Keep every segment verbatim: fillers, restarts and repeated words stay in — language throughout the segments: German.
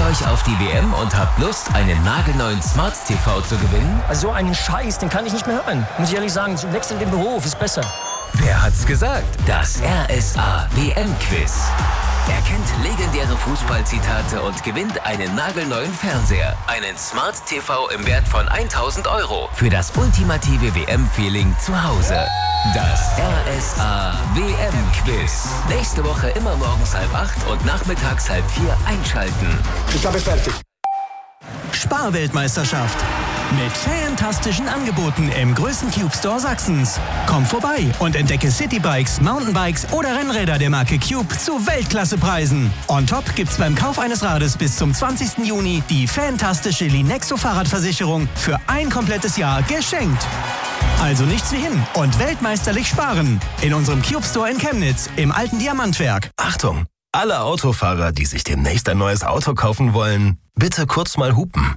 euch auf die W M und habt Lust, einen nagelneuen Smart T V zu gewinnen? Also so einen Scheiß, den kann ich nicht mehr hören. Muss ich ehrlich sagen, wechsel den Beruf, ist besser. Wer hat's gesagt? Das R S A W M-Quiz. Erkennt legendäre Fußballzitate und gewinnt einen nagelneuen Fernseher. Einen Smart T V im Wert von tausend Euro für das ultimative W M-Feeling zu Hause. Das R S A W M-Quiz. Nächste Woche immer morgens halb acht und nachmittags halb vier einschalten. Ich habe fertig. Sparweltmeisterschaft. Mit fantastischen Angeboten im größten Cube Store Sachsens. Komm vorbei und entdecke Citybikes, Mountainbikes oder Rennräder der Marke Cube zu Weltklassepreisen. On top gibt's beim Kauf eines Rades bis zum zwanzigsten Juni die fantastische Linexo Fahrradversicherung für ein komplettes Jahr geschenkt. Also nichts wie hin und weltmeisterlich sparen. In unserem Cube Store in Chemnitz im alten Diamantwerk. Achtung! Alle Autofahrer, die sich demnächst ein neues Auto kaufen wollen, bitte kurz mal hupen.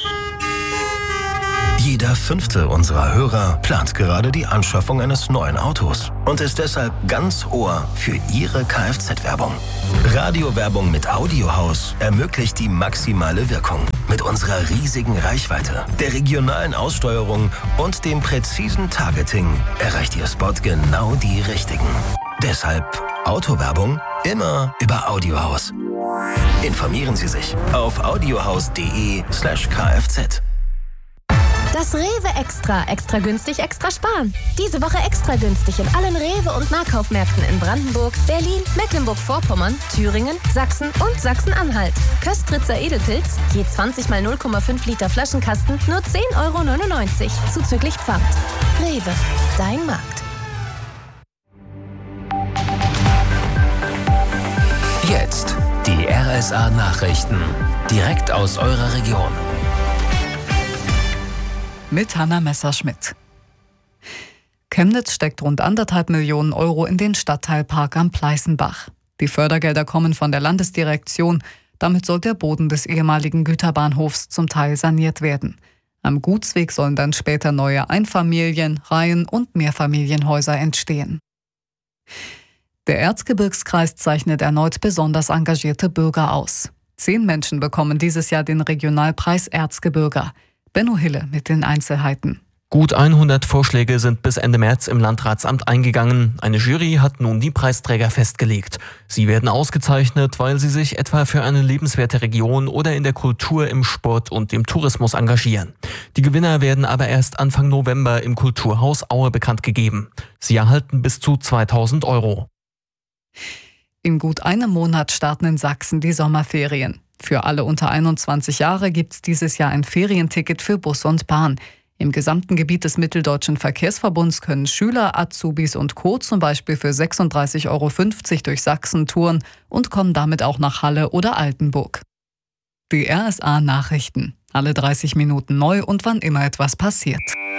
Jeder fünfte unserer Hörer plant gerade die Anschaffung eines neuen Autos und ist deshalb ganz Ohr für Ihre Kfz-Werbung. Radiowerbung mit Audiohaus ermöglicht die maximale Wirkung. Mit unserer riesigen Reichweite, der regionalen Aussteuerung und dem präzisen Targeting erreicht Ihr Spot genau die Richtigen. Deshalb Autowerbung immer über Audiohaus. Informieren Sie sich auf audiohaus.de slash kfz. Das Rewe Extra. Extra günstig, extra sparen. Diese Woche extra günstig in allen Rewe- und Nahkaufmärkten in Brandenburg, Berlin, Mecklenburg-Vorpommern, Thüringen, Sachsen und Sachsen-Anhalt. Köstritzer Edelpilz, je zwanzig mal null Komma fünf Liter Flaschenkasten, nur zehn Euro neunundneunzig, zuzüglich Pfand. Rewe, dein Markt. Jetzt die R S A-Nachrichten. Direkt aus eurer Region. Mit Hanna Messerschmidt. Chemnitz steckt rund anderthalb Millionen Euro in den Stadtteilpark am Pleißenbach. Die Fördergelder kommen von der Landesdirektion. Damit soll der Boden des ehemaligen Güterbahnhofs zum Teil saniert werden. Am Gutsweg sollen dann später neue Einfamilien-, Reihen- und Mehrfamilienhäuser entstehen. Der Erzgebirgskreis zeichnet erneut besonders engagierte Bürger aus. Zehn Menschen bekommen dieses Jahr den Regionalpreis Erzgebirger. Benno Hille mit den Einzelheiten. Gut hundert Vorschläge sind bis Ende März im Landratsamt eingegangen. Eine Jury hat nun die Preisträger festgelegt. Sie werden ausgezeichnet, weil sie sich etwa für eine lebenswerte Region oder in der Kultur, im Sport und im Tourismus engagieren. Die Gewinner werden aber erst Anfang November im Kulturhaus Aue bekannt gegeben. Sie erhalten bis zu zweitausend Euro. In gut einem Monat starten in Sachsen die Sommerferien. Für alle unter einundzwanzig Jahre gibt es dieses Jahr ein Ferienticket für Bus und Bahn. Im gesamten Gebiet des Mitteldeutschen Verkehrsverbunds können Schüler, Azubis und Co. zum Beispiel für sechsunddreißig Euro fünfzig durch Sachsen touren und kommen damit auch nach Halle oder Altenburg. Die R S A-Nachrichten. Alle dreißig Minuten neu und wann immer etwas passiert.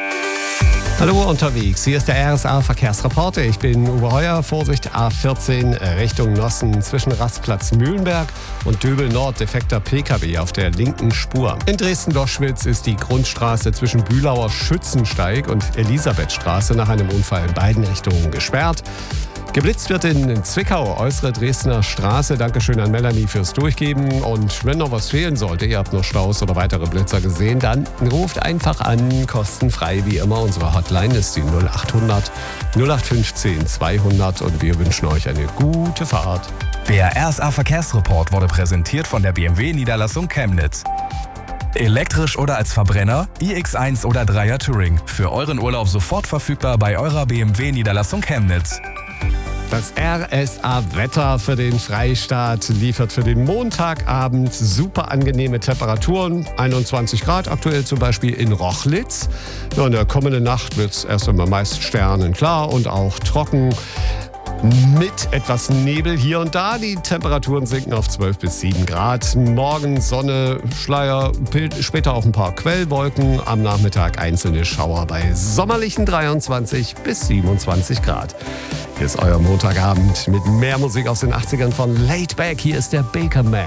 Hallo unterwegs, hier ist der R S A-Verkehrsreporter. Ich bin Uwe Heuer. Vorsicht A vierzehn Richtung Nossen zwischen Rastplatz Mühlenberg und Döbel Nord defekter P K W auf der linken Spur. In Dresden-Doschwitz ist die Grundstraße zwischen Bülauer Schützensteig und Elisabethstraße nach einem Unfall in beiden Richtungen gesperrt. Geblitzt wird in Zwickau, äußere Dresdner Straße. Dankeschön an Melanie fürs Durchgeben. Und wenn noch was fehlen sollte, ihr habt noch Staus oder weitere Blitzer gesehen, dann ruft einfach an, kostenfrei wie immer. Unsere Hotline ist die null achthundert null acht fünfzehn zweihundert und wir wünschen euch eine gute Fahrt. Der R S A-Verkehrsreport wurde präsentiert von der B M W-Niederlassung Chemnitz. Elektrisch oder als Verbrenner, i X eins oder Dreier Touring. Für euren Urlaub sofort verfügbar bei eurer B M W-Niederlassung Chemnitz. Das R S A-Wetter für den Freistaat liefert für den Montagabend super angenehme Temperaturen. einundzwanzig Grad aktuell zum Beispiel in Rochlitz. Ja, in der kommenden Nacht wird es erst einmal meist sternenklar und auch trocken. Mit etwas Nebel hier und da. Die Temperaturen sinken auf zwölf bis sieben Grad. Morgen Sonne, Schleier, später auch ein paar Quellwolken. Am Nachmittag einzelne Schauer bei sommerlichen dreiundzwanzig bis siebenundzwanzig Grad. Hier ist euer Montagabend mit mehr Musik aus den achtzigern von Laid Back. Hier ist der Baker Man.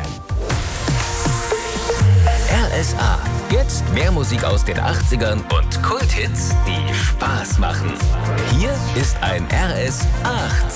R S A. Jetzt mehr Musik aus den achtzigern und Kulthits, die Spaß machen. Hier ist ein R S achtzig.